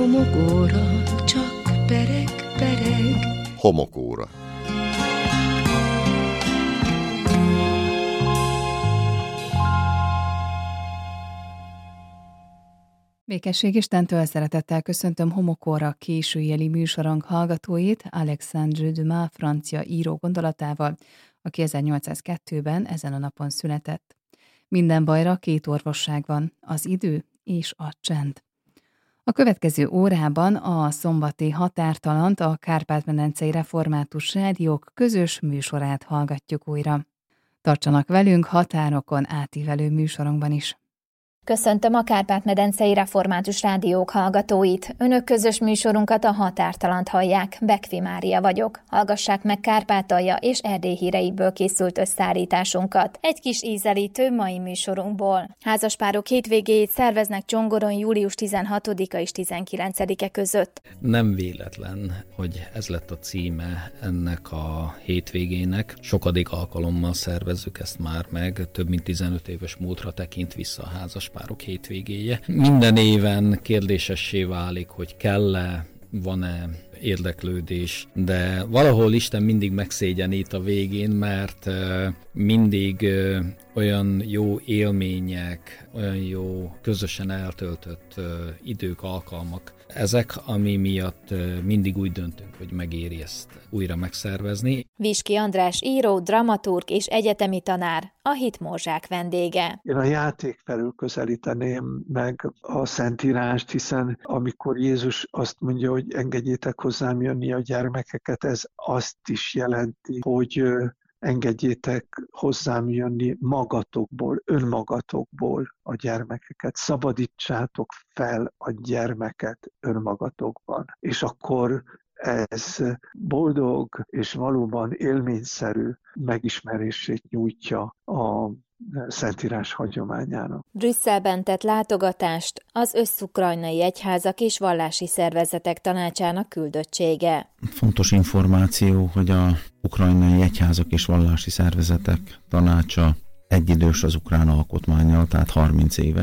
homokóra, csak pereg, pereg. Homokóra. Békesség Istentől, szeretettel köszöntöm Homokóra későjeli műsorunk hallgatóit Alexandre Dumas francia író gondolatával, aki 1802-ben ezen a napon született. Minden bajra két orvosság van, az idő és a csend. A következő órában a szombati Határtalant, a Kárpát-medencei Református Rádiók közös műsorát hallgatjuk újra. Tartsanak velünk határokon átívelő műsorunkban is. Köszöntöm a Kárpát-medencei Református Rádiók hallgatóit. Önök közös műsorunkat, a Határtalant hallják. Bekvi Mária vagyok. Hallgassák meg Kárpátalja és Erdély híreiből készült összeállításunkat. Egy kis ízelítő mai műsorunkból. Házaspárok hétvégéjét szerveznek Csongoron július 16-a és 19-e között. Nem véletlen, hogy ez lett a címe ennek a hétvégének. Sokadik alkalommal szervezzük ezt már meg, több mint 15 éves múltra tekint vissza a házaspárok hétvégéje. Minden éven kérdésessé válik, hogy kell-e, van-e érdeklődés, de valahol Isten mindig megszégyenít a végén, mert mindig olyan jó élmények, olyan jó közösen eltöltött idők, alkalmak ezek, ami miatt mindig úgy döntünk, hogy megéri ezt újra megszervezni. Viski András író, dramaturg és egyetemi tanár, a Hitmorzsák vendége. Én a játék felül közelíteném meg a Szentírást, hiszen amikor Jézus azt mondja, hogy engedjétek hozzám jönni a gyermekeket, ez azt is jelenti, hogy engedjétek hozzám jönni magatokból, önmagatokból a gyermekeket. Szabadítsátok fel a gyermeket önmagatokban. És akkor ez boldog és valóban élményszerű megismerését nyújtja a Szentírás hagyományának. Brüsszelben tett látogatást az Összukrajnai Egyházak és Vallási Szervezetek Tanácsának küldöttsége. Fontos információ, hogy a Ukrajnai Egyházak és Vallási Szervezetek Tanácsa egyidős az ukrán alkotmánnyal, tehát 30 éve.